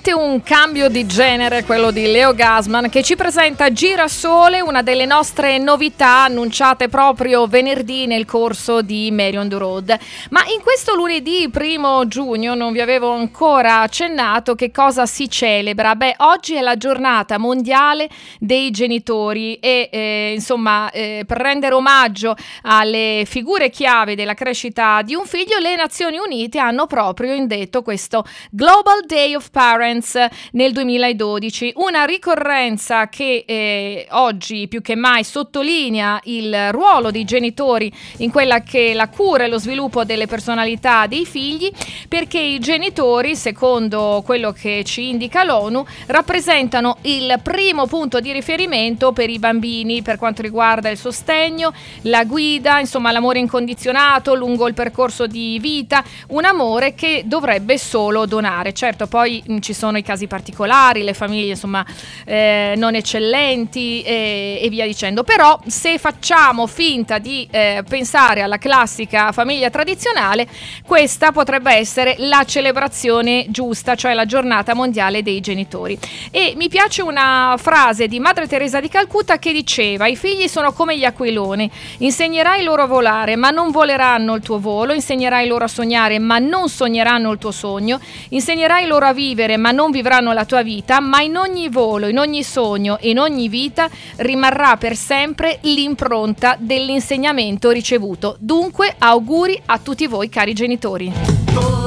Veramente un cambio di genere quello di Leo Gassman, che ci presenta Girasole, una delle nostre novità annunciate proprio venerdì nel corso di Mary on the Road. Ma in questo lunedì 1 giugno non vi avevo ancora accennato che cosa si celebra. Oggi è la giornata mondiale dei genitori e per rendere omaggio alle figure chiave della crescita di un figlio, le Nazioni Unite hanno proprio indetto questo Global Day of Parents nel 2012, una ricorrenza che oggi più che mai sottolinea il ruolo dei genitori in quella che è la cura e lo sviluppo delle personalità dei figli, perché i genitori, secondo quello che ci indica l'ONU, rappresentano il primo punto di riferimento per i bambini per quanto riguarda il sostegno, la guida, insomma l'amore incondizionato lungo il percorso di vita, un amore che dovrebbe solo donare. Certo, poi ci sono i casi particolari, le famiglie non eccellenti e via dicendo, però se facciamo finta di pensare alla classica famiglia tradizionale, questa potrebbe essere la celebrazione giusta, cioè la giornata mondiale dei genitori. E mi piace una frase di Madre Teresa di Calcutta che diceva: i figli sono come gli aquiloni, insegnerai loro a volare ma non voleranno il tuo volo, insegnerai loro a sognare ma non sogneranno il tuo sogno, insegnerai loro a vivere ma non vivranno la tua vita, ma in ogni volo, in ogni sogno e in ogni vita rimarrà per sempre l'impronta dell'insegnamento ricevuto. Dunque auguri a tutti voi cari genitori.